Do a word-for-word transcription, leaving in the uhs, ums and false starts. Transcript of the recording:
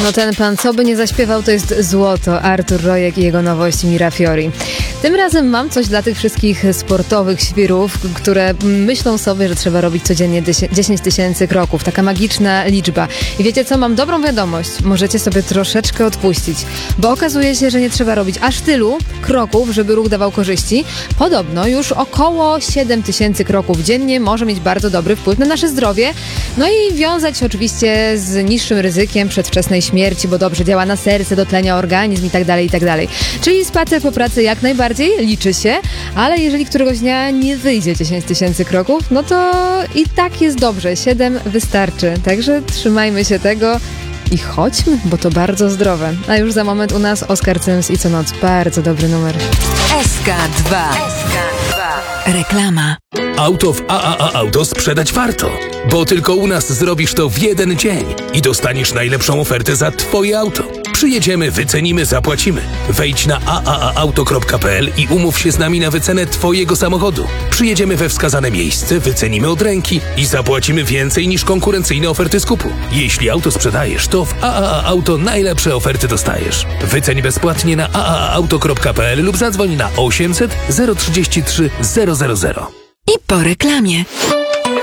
No ten pan, co by nie zaśpiewał, to jest złoto. Artur Rojek i jego nowość Mirafiori. Tym razem mam coś dla tych wszystkich sportowych świrów, które myślą sobie, że trzeba robić codziennie dziesięć tysięcy kroków. Taka magiczna liczba. I wiecie co? Mam dobrą wiadomość. Możecie sobie troszeczkę odpuścić, bo okazuje się, że nie trzeba robić aż tylu kroków, żeby ruch dawał korzyści. Podobno już około siedem tysięcy kroków dziennie może mieć bardzo dobry wpływ na nasze zdrowie. No i wiązać oczywiście z niższym ryzykiem przedwczesnej śmierci, bo dobrze działa na serce, dotlenia organizm i tak dalej, i tak dalej. Czyli spacer po pracy jak najbardziej liczy się, ale jeżeli któregoś dnia nie wyjdzie dziesięć tysięcy kroków, no to i tak jest dobrze. siedem wystarczy. Także trzymajmy się tego i chodźmy, bo to bardzo zdrowe. A już za moment u nas Oskar Cyms i co noc. Bardzo dobry numer. S K dwa. S K dwa. Reklama. Auto w A A A Auto sprzedać warto, bo tylko u nas zrobisz to w jeden dzień i dostaniesz najlepszą ofertę za Twoje auto. Przyjedziemy, wycenimy, zapłacimy. Wejdź na a a a auto kropka p l i umów się z nami na wycenę Twojego samochodu. Przyjedziemy we wskazane miejsce, wycenimy od ręki i zapłacimy więcej niż konkurencyjne oferty skupu. Jeśli auto sprzedajesz, to w A A A Auto najlepsze oferty dostajesz. Wyceń bezpłatnie na a a a auto kropka p l lub zadzwoń na osiemset zero trzydzieści trzy zero zero zero. I po reklamie.